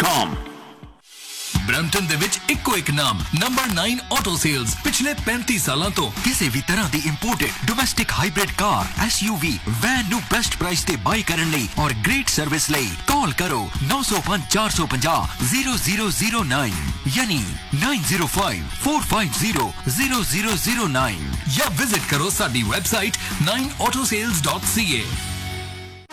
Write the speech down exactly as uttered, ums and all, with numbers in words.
com। Brampton ਦੇ ਵਿੱਚ ਇੱਕੋ ਇੱਕ ਨਾਮ ਨੰਬਰ ਨਾइन ਆਟੋ ਸੇਲਸ ਪਿਛਲੇ पैंतीस ਸਾਲਾਂ ਤੋਂ ਕਿਸੇ ਵੀ ਤਰ੍ਹਾਂ ਦੀ ਇੰਪੋਰਟਡ ਡੋਮੈਸਟਿਕ ਹਾਈਬ੍ਰਿਡ ਕਾਰ ਐਸਯੂਵੀ ਵੈਨ ਨੂੰ ਬੈਸਟ ਪ੍ਰਾਈਸ ਤੇ ਬਾਈ ਕਰਨ ਲਈ ਔਰ ਗ੍ਰੇਟ ਸਰਵਿਸ ਲਈ ਕਾਲ ਕਰੋ नौ सौ पाँच चार सौ पचास zero zero zero nine यानी nine zero five four five zero zero zero zero nine ਜਾਂ ਵਿਜ਼ਿਟ ਕਰੋ ਸਾਡੀ website nine auto sales dot c a।